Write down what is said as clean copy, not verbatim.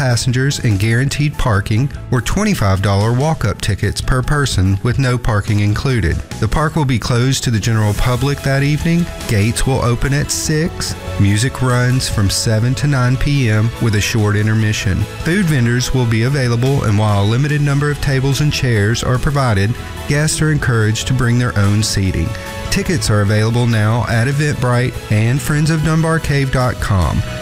passengers and guaranteed parking, or $25 walk-up tickets per person with no parking included. The park will be closed to the general public that evening. Gates will open at 6. Music runs from 7 to 9 p.m. with a short intermission. Food vendors will be available, and while a limited number of tables and chairs are provided, guests are encouraged to bring their own seating. Tickets are available now at Eventbrite and friendsofdunbarcave.com.